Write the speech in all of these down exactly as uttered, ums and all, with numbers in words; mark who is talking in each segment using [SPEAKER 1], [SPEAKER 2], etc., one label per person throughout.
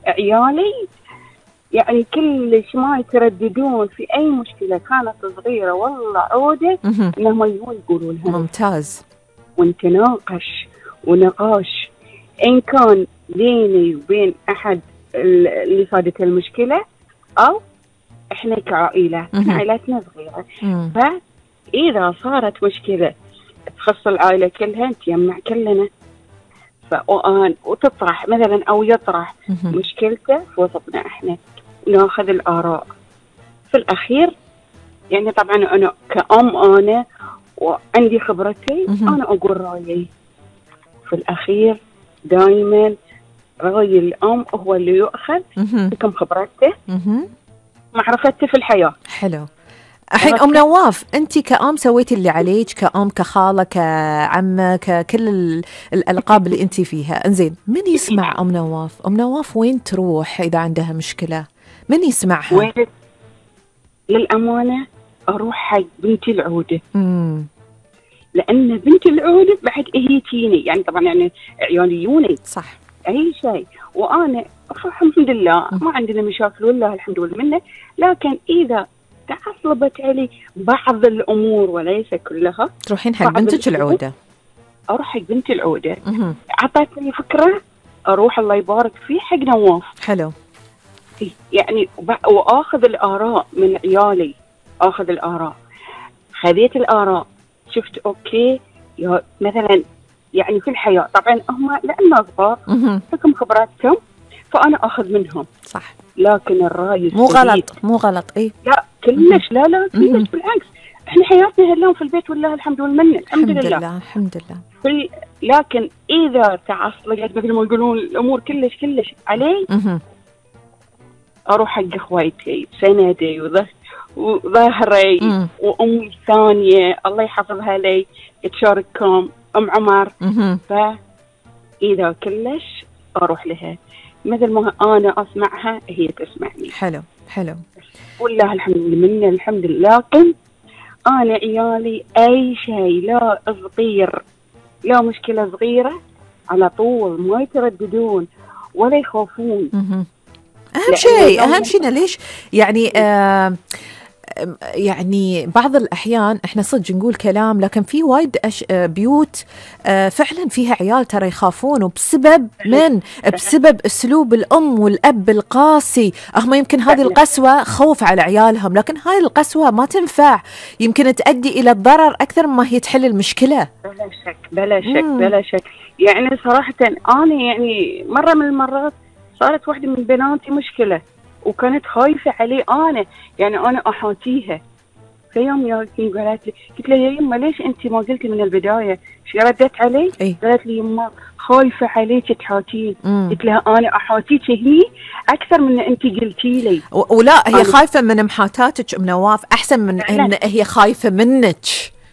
[SPEAKER 1] عيالي يعني كلش ما يترددون في أي مشكلة كانت صغيرة والله عودة إنهم يجون يقولون لها.
[SPEAKER 2] ممتاز.
[SPEAKER 1] ونتناقش ونقاش إن كان بيني وبين أحد اللي صادت المشكلة أو إحنا كعائلة، إحنا عائلتنا صغيرة، فإذا صارت مشكلة تخص العائلة كلها نتجمع كلنا فأوان وتطرح مثلا أو يطرح مشكلته في وسطنا إحنا ناخذ الآراء. في الأخير يعني طبعا أنا كأم أنا وعندي خبرتي أنا أقول رأيي. في الأخير دائما رأي الأم هو اللي يؤخذ بكم خبرته معرفته في الحياة.
[SPEAKER 2] حلو. الحين أم نواف، أنت كأم سويتي اللي عليك، كأم كخالة كعمة ككل الألقاب اللي أنت فيها. إنزين من يسمع أم نواف؟ أم نواف وين تروح إذا عندها مشكلة؟ من يسمعها؟
[SPEAKER 1] وين؟ للأمانة أروح حق بنتي العودة.
[SPEAKER 2] مم.
[SPEAKER 1] لأن بنتي العودة بعد هي تيني يعني طبعا يعني عيالي يوني
[SPEAKER 2] صح
[SPEAKER 1] أي شيء، وأنا الحمد لله ما عندنا مشاكل والله الحمد لله منه. لكن إذا تعصبت علي بعض الأمور وليس كلها
[SPEAKER 2] تروحين حق بنتك العودة.
[SPEAKER 1] أروح حق بنتي العودة. أعطتني فكرة أروح الله يبارك فيه حق نواف.
[SPEAKER 2] حلو.
[SPEAKER 1] يعني وآخذ الآراء من عيالي، آخذ الآراء، خذيت الآراء شفت أوكي مثلا يعني في الحياة طبعا هم لأننا صغار لكم خبراتهم فأنا أخذ منهم.
[SPEAKER 2] صح.
[SPEAKER 1] لكن الرأي
[SPEAKER 2] مو غلط مو غلط إيه
[SPEAKER 1] لا كلش لا لا كلش بالعكس إحنا حياتنا هاليوم في البيت والله الحمد لله منه الحمد, الحمد لله.
[SPEAKER 2] لله الحمد لله.
[SPEAKER 1] في لكن إذا تعصلت مثل ما يقولون الأمور كلش كلش علي أروح حق إخواتي سندي وظهري وأمي الثانية الله يحفظها لي تشارككم أم عمر. فإذا كلش أروح لها مثل ما أنا أسمعها هي تسمعني.
[SPEAKER 2] حلو حلو
[SPEAKER 1] والله الحمد لله منه الحمد لله. لكن أنا عيالي أي شيء لا صغير لا مشكلة صغيرة على طول ما يترددون ولا يخافون.
[SPEAKER 2] أهم شيء أهم شيء ليش يعني آه يعني بعض الأحيان إحنا صدق نقول كلام لكن في وايد أش... بيوت فعلا فيها عيال ترى يخافون وبسبب من بسبب أسلوب الأم والأب القاسي. هم يمكن هذه القسوة خوف على عيالهم لكن هاي القسوة ما تنفع يمكن تؤدي إلى الضرر أكثر ما هي تحل المشكلة.
[SPEAKER 1] بلا شك بلا شك بلا شك. يعني صراحة أنا يعني مرة من المرات صارت واحدة من بناتي مشكلة وكانت خايفة علي أنا يعني أنا أحاتيها. في يوم يالتني قالت لي قلت لها يا يمه ليش أنت ما قلتي من البداية؟ شو ردت علي؟
[SPEAKER 2] إيه؟
[SPEAKER 1] قالت لي يمه خايفة عليك تحاتين. قلت لها أنا أحاتيك هني أكثر من أنت قلتي لي.
[SPEAKER 2] ولا هي خايفة من محاتاتك أم نواف أحسن من أن هي خايفة منك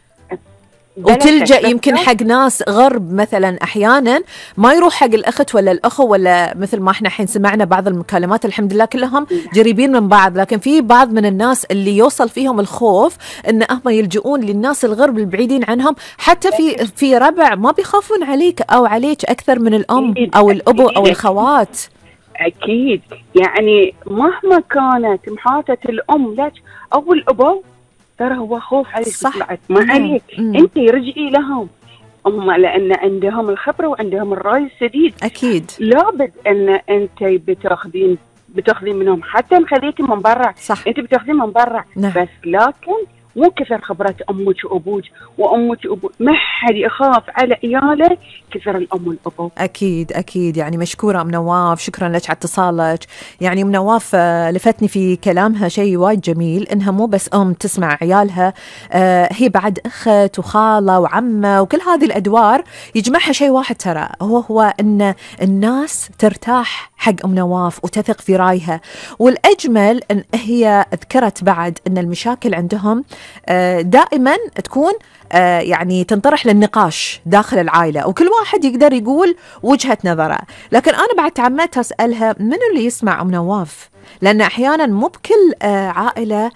[SPEAKER 2] وتلجأ يمكن حق ناس غرب مثلا أحيانا ما يروح حق الأخت ولا الأخو ولا مثل ما احنا حين سمعنا بعض المكالمات الحمد لله كلهم قريبين من بعض لكن في بعض من الناس اللي يوصل فيهم الخوف إن هم يلجؤون للناس الغرب البعيدين عنهم حتى في في ربع ما بيخافون عليك أو عليك أكثر من الأم أو الأبو أو الخوات.
[SPEAKER 1] أكيد يعني مهما كانت محاتة الأم لك أو الأبو ترى هو خوف عليك
[SPEAKER 2] صح.
[SPEAKER 1] ما عليك انت رجعي لهم هم لان عندهم الخبره وعندهم الراي السديد.
[SPEAKER 2] اكيد
[SPEAKER 1] لابد ان انت بتاخذين بتاخذين منهم حتى ان خذيتي من برا انت بتاخذين من برا.
[SPEAKER 2] نعم.
[SPEAKER 1] بس لكن مو كثر خبرة أمك وأبوك وأمك وأبوك ما حد يخاف على عياله كثر الأم والأبو.
[SPEAKER 2] أكيد أكيد يعني مشكورة أم نواف شكرا لك على اتصالك. يعني أم نواف لفتني في كلامها شيء وايد جميل إنها مو بس أم تسمع عيالها هي بعد أخت وخالة وعمة وكل هذه الأدوار يجمعها شيء واحد ترى هو هو إن الناس ترتاح حق أم نواف وتثق في رايها. والأجمل إن هي ذكرت بعد إن المشاكل عندهم دائما تكون يعني تنطرح للنقاش داخل العائلة وكل واحد يقدر يقول وجهة نظره. لكن أنا بعد تعمدت أسألها من اللي يسمع أم نواف لأن أحيانا مو بكل عائلة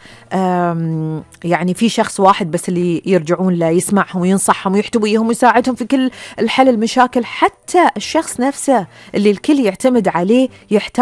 [SPEAKER 2] يعني في شخص واحد بس اللي يرجعون له يسمعهم وينصحهم ويحتويهم ويساعدهم في كل الحل المشاكل. حتى الشخص نفسه اللي الكل يعتمد عليه يحتاج